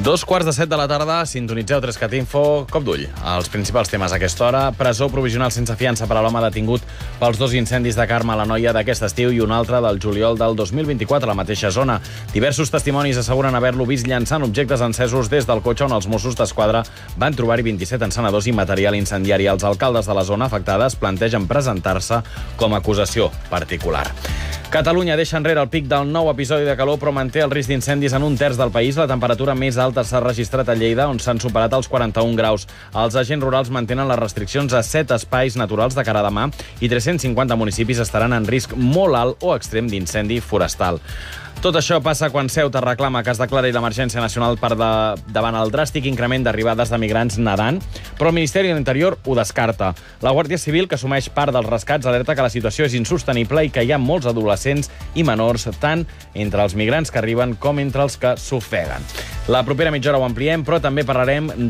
2:15 de la tarda, sintonitzeu 3cat Info, cop d'ull. Els principals temes a aquesta hora: presó provisional sense fiança per a l'home detingut pels 2 incendis de Carme a l'Anoia d'aquest estiu i un altre del juliol del 2024 a la mateixa zona. Diversos testimonis asseguren haver-lo vist llançant objectes encesos des del cotxe on els Mossos d'Esquadra van trobar-hi 27 encenedors i material incendiari. Els alcaldes de la zona afectada es plantegen presentar-se com a acusació particular. Catalunya deixa enrere el pic del nou episodi de calor, però manté el risc d'incendis en un terç del país. La temperatura més alta s'ha registrat a Lleida, on s'han superat els 41 graus. Els agents rurals mantenen les restriccions a 7 espais naturals de cara a demà i 350 municipis estaran en risc molt alt o extrem d'incendi forestal. Tot això passa quan Ceuta reclama que es declari l'emergència nacional davant el dràstic increment d'arribades de migrants nedant, però el Ministeri de l'Interior ho descarta. La Guàrdia Civil, que assumeix part dels rescats, alerta que la situació és insostenible i que hi ha molts adolescents i menors, tant entre els migrants que arriben com entre els que s'ofeguen. La propera mitja hora ho ampliem, però també parlarem